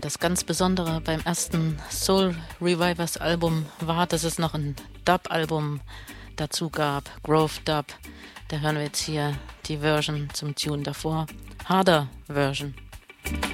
das ganz Besondere beim ersten Soul Revivers Album war, dass es noch ein Dub-Album dazu gab, Grove Dub. Da hören wir jetzt hier die Version zum Tune davor, Harder Version.